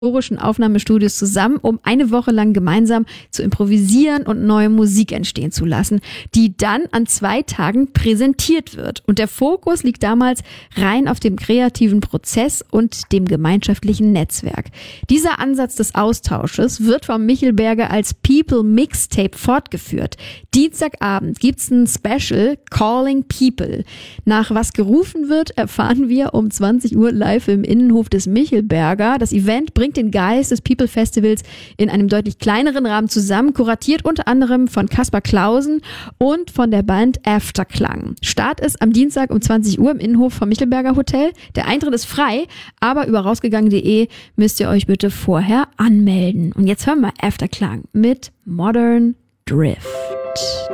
historischen Aufnahmestudios zusammen, um eine Woche lang gemeinsam zu improvisieren und neue Musik entstehen zu lassen, die dann an 2 Tagen präsentiert wird. Und der Fokus liegt damals rein auf dem kreativen Prozess und dem gemeinschaftlichen Netzwerk. Dieser Ansatz des Austausches wird vom Michelberger als People Mixtape fortgeführt. Dienstagabend gibt's ein Special Calling People. Nach was gerufen wird, erfahren wir um 20 Uhr live im Innenhof des Michelberger. Das Event bringt den Geist des People Festivals in einem deutlich kleineren Rahmen zusammen, kuratiert unter anderem von Kaspar Clausen und von der Band Afterklang. Start ist am Dienstag um 20 Uhr im Innenhof vom Michelberger Hotel. Der Eintritt ist frei, aber über rausgegangen.de müsst ihr euch bitte vorher anmelden. Und jetzt hören wir Afterklang mit Modern Drift.